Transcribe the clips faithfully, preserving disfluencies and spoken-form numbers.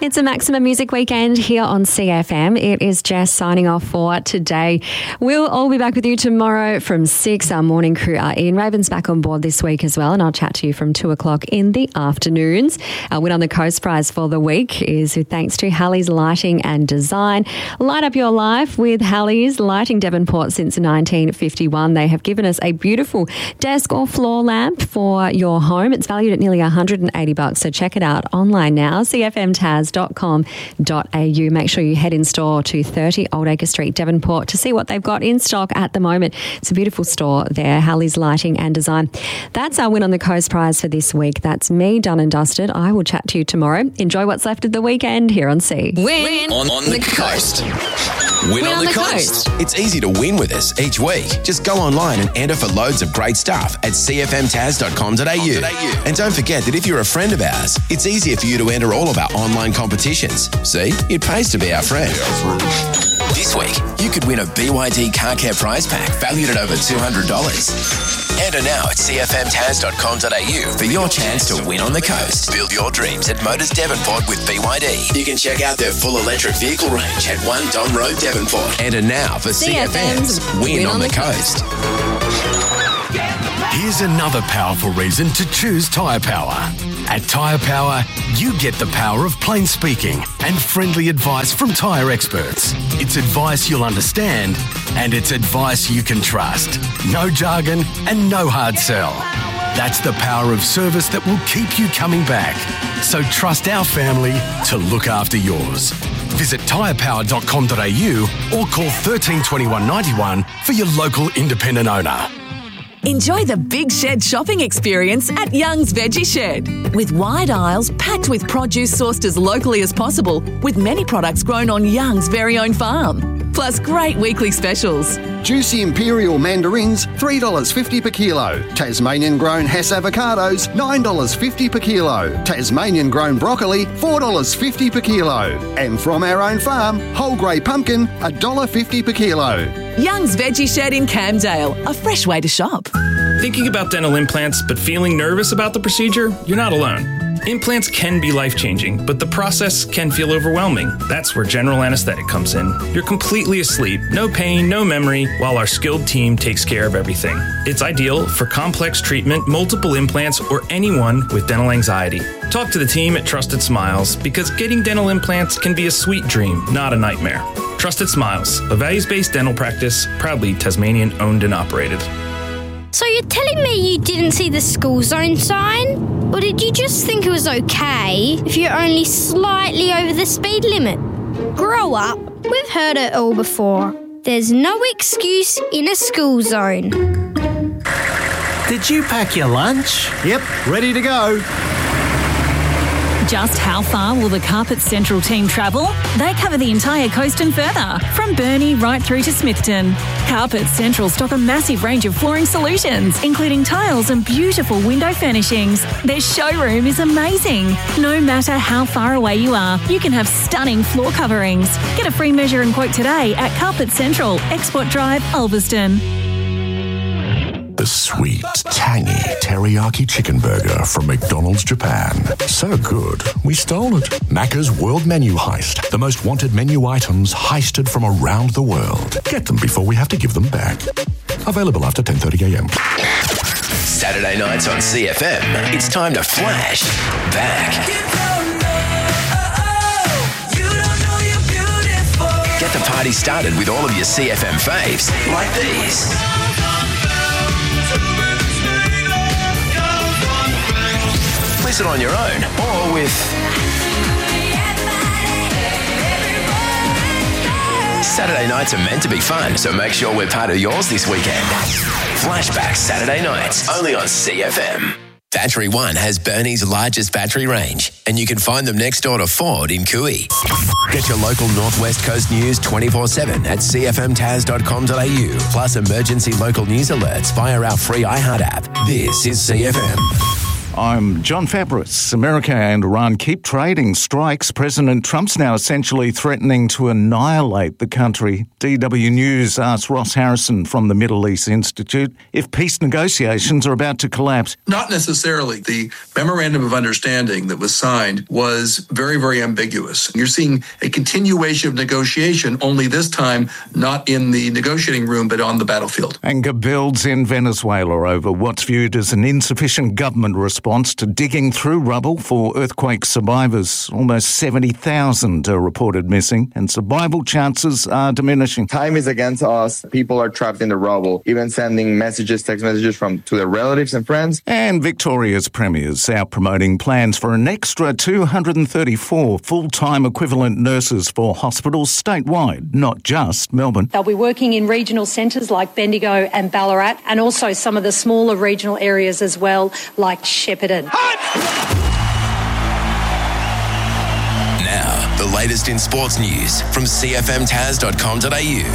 It's a Maximum Music Weekend here on C F M. It is Jess signing off for today. We'll all be back with you tomorrow from six. Our morning crew are Ian Raven's back on board this week as well, and I'll chat to you from two o'clock in the afternoons. Our Win on the Coast prize for the week is with thanks to Halley's Lighting and Design. Light up your life with Halley's, lighting Devonport since nineteen fifty-one. They have given us a beautiful desk or floor lamp for your home. It's valued at nearly one hundred eighty bucks, so check it out online now, c f m taz dot com dot a u. Make sure you head in store to thirty Oldacre Street, Devonport, to see what they've got in stock at the moment. It's a beautiful store there, Halley's Lighting and Design. That's our Win on the Coast prize for this week. That's me, done and dusted. I will chat to you tomorrow. Enjoy what's left of the weekend here on C. Win on, on the coast. Win, win on, on the, the coast. coast. It's easy to win with us each week. Just go online and enter for loads of great stuff at c f m taz dot com dot a u. And don't forget that if you're a friend of ours, it's easier for you to enter all of our online competitions. See, it pays to be our friend. This week, you could win a B Y D car care prize pack valued at over two hundred dollars. Enter now at c f m taz dot com dot a u for your chance to win on the coast. Build your dreams at Motors Devonport with B Y D. You can check out their full electric vehicle range at one Don Road, Devonport. Enter now for C F M's Win, Win on, on the, the Coast. Here's another powerful reason to choose Tyre Power. At Tyre Power, you get the power of plain speaking and friendly advice from tyre experts. It's advice you'll understand, and it's advice you can trust. No jargon and no hard sell. That's the power of service that will keep you coming back. So trust our family to look after yours. Visit tyre power dot com dot a u or call thirteen twenty-one ninety-one for your local independent owner. Enjoy the Big Shed shopping experience at Young's Veggie Shed. With wide aisles packed with produce sourced as locally as possible, with many products grown on Young's very own farm. Plus great weekly specials. Juicy Imperial mandarins, three dollars fifty per kilo. Tasmanian-grown Hess avocados, nine dollars fifty per kilo. Tasmanian-grown broccoli, four dollars fifty per kilo. And from our own farm, whole grey pumpkin, one dollar fifty per kilo. Young's Veggie Shed in Camdale, a fresh way to shop. Thinking about dental implants but feeling nervous about the procedure? You're not alone. Implants can be life-changing, but the process can feel overwhelming. That's where general anesthetic comes in. You're completely asleep, no pain, no memory, while our skilled team takes care of everything. It's ideal for complex treatment, multiple implants, or anyone with dental anxiety. Talk to the team at Trusted Smiles, because getting dental implants can be a sweet dream, not a nightmare. Trusted Smiles, a values-based dental practice, proudly Tasmanian-owned and operated. So you're telling me you didn't see the school zone sign? Or did you just think it was okay if you're only slightly over the speed limit? Grow up. We've heard it all before. There's no excuse in a school zone. Did you pack your lunch? Yep, ready to go. Just how far will the Carpet Central team travel? They cover the entire coast and further, from Burnie right through to Smithton. Carpet Central stock a massive range of flooring solutions, including tiles and beautiful window furnishings. Their showroom is amazing. No matter how far away you are, you can have stunning floor coverings. Get a free measure and quote today at Carpet Central, Export Drive, Ulverston. The sweet, tangy teriyaki chicken burger from McDonald's Japan. So good, we stole it. Macca's World Menu Heist. The most wanted menu items heisted from around the world. Get them before we have to give them back. Available after ten thirty a m. Saturday nights on C F M. It's time to flash back. Get the party started with all of your C F M faves, like these. Listen on your own or with Saturday nights are meant to be fun, so make sure we're part of yours this weekend. Flashback Saturday nights, only on C F M. Battery One has Burnie's largest battery range, and you can find them next door to Ford in Cooey. Get your local Northwest Coast news twenty-four seven at c f m taz dot com dot a u, plus emergency local news alerts via our free iHeart app. This is C F M. I'm John Fabris. America and Iran keep trading strikes. President Trump's now essentially threatening to annihilate the country. D W News asked Ross Harrison from the Middle East Institute if peace negotiations are about to collapse. Not necessarily. The memorandum of understanding that was signed was very, very ambiguous. You're seeing a continuation of negotiation, only this time not in the negotiating room, but on the battlefield. Anger builds in Venezuela over what's viewed as an insufficient government response to digging through rubble for earthquake survivors. Almost seventy thousand are reported missing, and survival chances are diminishing. Time is against us. People are trapped in the rubble, even sending messages, text messages from to their relatives and friends. And Victoria's premier's out promoting plans for an extra two hundred thirty-four full-time equivalent nurses for hospitals statewide, not just Melbourne. They'll be working in regional centres like Bendigo and Ballarat, and also some of the smaller regional areas as well, like Shepparton. Now, the latest in sports news from c f m taz dot com dot a u.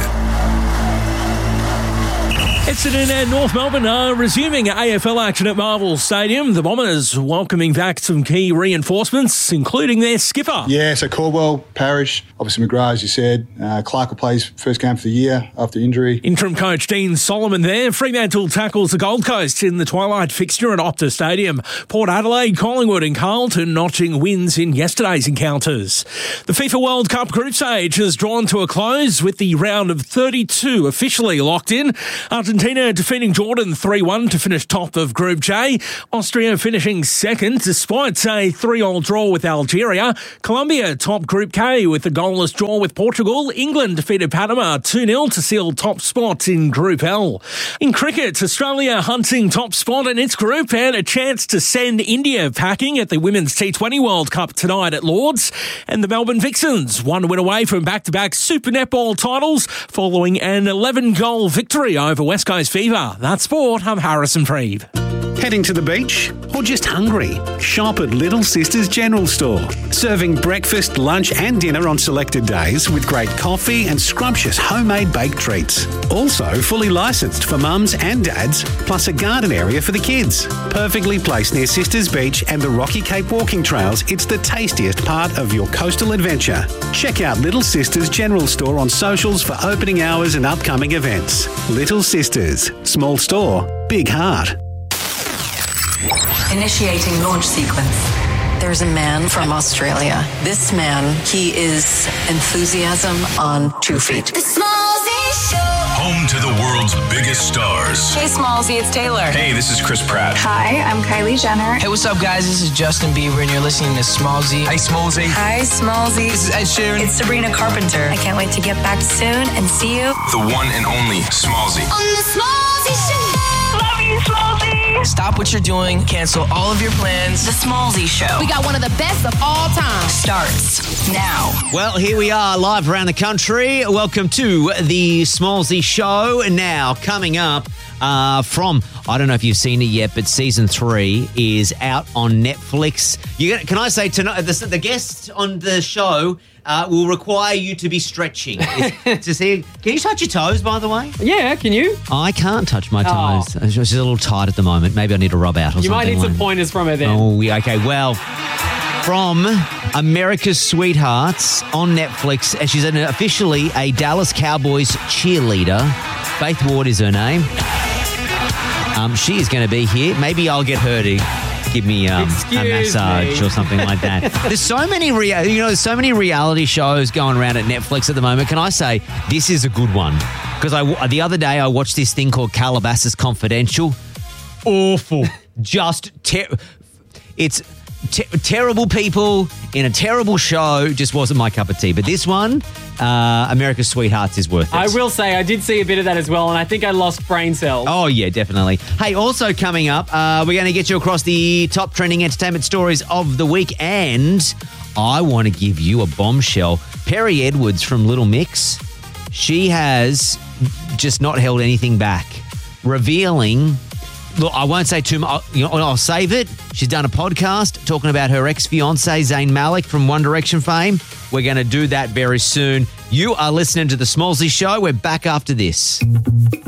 Essendon and North Melbourne are resuming A F L action at Marvel Stadium. The Bombers welcoming back some key reinforcements, including their skipper. Yeah, so Caldwell, Parrish, obviously McGrath, as you said. Uh, Clark will play his first game for the year after injury. Interim coach Dean Solomon there. Fremantle tackles the Gold Coast in the twilight fixture at Optus Stadium. Port Adelaide, Collingwood and Carlton notching wins in yesterday's encounters. The FIFA World Cup group stage has drawn to a close with the round of thirty-two officially locked in. Argentina defeating Jordan three one to finish top of Group J. Austria finishing second despite a three-all draw with Algeria. Colombia top Group K with a goalless draw with Portugal. England defeated Panama two nil to seal top spot in Group L. In cricket, Australia hunting top spot in its group and a chance to send India packing at the Women's T twenty World Cup tonight at Lords. And the Melbourne Vixens one win away from back-to-back Super Netball titles following an eleven-goal victory over West Coast Fever. That's sport. I'm Harrison Freeb. Heading to the beach or just hungry? Shop at Little Sisters General Store. Serving breakfast, lunch and dinner on selected days with great coffee and scrumptious homemade baked treats. Also fully licensed for mums and dads, plus a garden area for the kids. Perfectly placed near Sisters Beach and the Rocky Cape walking trails, it's the tastiest part of your coastal adventure. Check out Little Sisters General Store on socials for opening hours and upcoming events. Little Sisters. Small store, big heart. Initiating launch sequence. There's a man from Australia. This man, he is enthusiasm on two feet. The Smallzy Show. Home to the world's biggest stars. Hey, Smallzy, it's Taylor. Hey, this is Chris Pratt. Hi, I'm Kylie Jenner. Hey, what's up, guys? This is Justin Bieber, and you're listening to Smallzy. Hey, Smallzy. Hi, Smallzy. This is Ed Sheeran. It's Sabrina Carpenter. I can't wait to get back soon and see you. The one and only Smallzy. On the Smallzy Show. Love you, Smallzy. Stop what you're doing. Cancel all of your plans. The Smallzy Show. We got one of the best of all time. Starts now. Well, here we are live around the country. Welcome to the Smallzy Show. Now, coming up uh, from, I don't know if you've seen it yet, but season three is out on Netflix. You Can I say tonight, the, the guests on the show Uh, will require you to be stretching. to see, can you touch your toes, by the way? Yeah, can you? I can't touch my toes. Oh. It's just a little tight at the moment. Maybe I need to rub out or you something. You might need like some pointers from her then. Oh, yeah, okay. Well, from America's Sweethearts on Netflix, and she's an, officially a Dallas Cowboys cheerleader. Faith Ward is her name. Um, she is going to be here. Maybe I'll get her to give me um, a massage me. or something like that. There's so many, rea- you know, there's so many reality shows going around at Netflix at the moment. Can I say this is a good one? Because I the other day I watched this thing called Calabasas Confidential. Awful, just ter- it's te- terrible people in a terrible show. Just wasn't my cup of tea. But this one, uh, America's Sweethearts, is worth it. I will say I did see a bit of that as well, and I think I lost brain cells. Oh, yeah, definitely. Hey, also coming up, uh, we're going to get you across the top trending entertainment stories of the week, and I want to give you a bombshell. Perry Edwards from Little Mix, she has just not held anything back, revealing... Look, I won't say too much. You know, I'll save it. She's done a podcast talking about her ex-fiancé, Zayn Malik from One Direction fame. We're going to do that very soon. You are listening to The Smallzy Show. We're back after this.